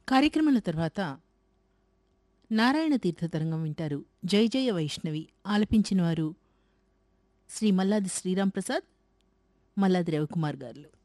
కార్యక్రమాల తర్వాత నారాయణ తీర్థ తరంగం వింటారు. జయ జయ వైష్ణవి ఆలపించిన వారు శ్రీ మల్లాది శ్రీరామ్ ప్రసాద్, మల్లాది రవికుమార్ గారు.